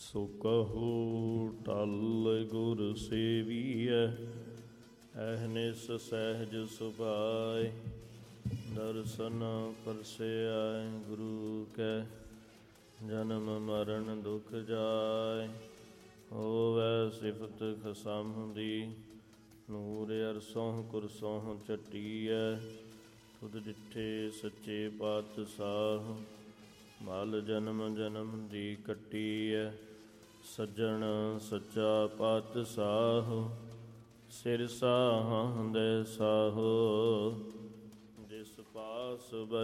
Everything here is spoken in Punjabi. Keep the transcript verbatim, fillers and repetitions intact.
ਸੋ ਕਹੋ ਟਲ ਗੁਰ ਸੇਵੀਐ, ਅਹਨਿਸ ਸਹਿਜ ਸੁਭਾਏ। ਦਰਸ਼ਨ ਪਰਸਿਆ ਗੁਰੂ ਕੈ, ਜਨਮ ਮਰਨ ਦੁਖ ਜਾਏ। ਹੋਵੈ ਸਿਫਤ ਖਸਮ ਦੀ, ਨੂਰ ਅਰਸੋਂ ਕੁਰਸੋਂ ਚੱਟੀਐ। ਤੁਧ ਡਿਠੇ ਸੱਚੇ ਪਾਤਸ਼ਾਹ, ਮਲ ਜਨਮ ਜਨਮ ਦੀ ਕੱਟੀਐ। ਸੱਜਣ ਸੱਚਾ ਪਾਤਸ਼ਾਹ, ਸਿਰ ਸਾਹਾਂ ਦੇ ਸਾਹੋ। ਜਿਸ ਪਾਸ